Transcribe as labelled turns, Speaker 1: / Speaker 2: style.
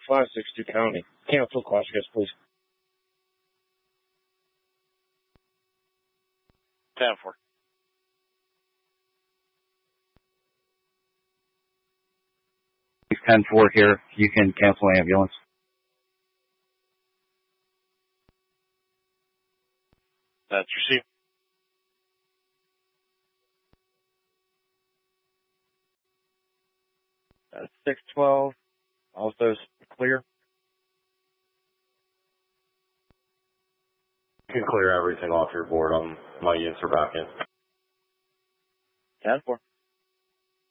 Speaker 1: 562 County. Cancel Quashgas, please.
Speaker 2: 10-4.
Speaker 3: He's 10-4 here. You can cancel ambulance.
Speaker 2: That's received.
Speaker 1: That's 612. Also clear.
Speaker 4: You can clear everything off your board. My units are back in.
Speaker 1: 10-4.